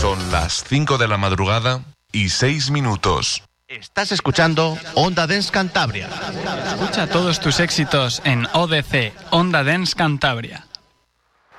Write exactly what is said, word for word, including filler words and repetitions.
Son las cinco de la madrugada y seis minutos. Estás escuchando Onda Dance Cantabria. Escucha todos tus éxitos en O D C, Onda Dance Cantabria.